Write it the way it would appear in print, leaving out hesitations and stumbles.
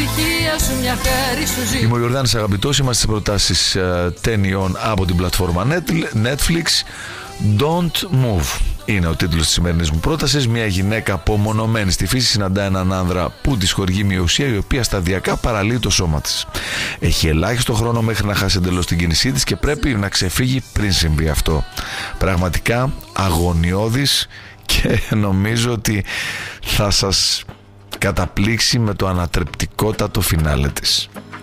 ησυχία σου μια χάρη σου ζει. Είμαι ο Ιορδάνης Αγαπητός, είμαστε σε προτάσεις ταινιών από την πλατφόρμα Netflix. Don't Move είναι ο τίτλος της σημερινής μου πρότασης. Μια γυναίκα απομονωμένη στη φύση συναντά έναν άνδρα που της χορηγεί μια ουσία η οποία σταδιακά παραλύει το σώμα της. Έχει ελάχιστο χρόνο μέχρι να χάσει εντελώς την κίνησή της και πρέπει να ξεφύγει πριν συμβεί αυτό. Πραγματικά αγωνιώδης και νομίζω ότι θα σας καταπλήξει με το ανατρεπτικότατο φινάλε της.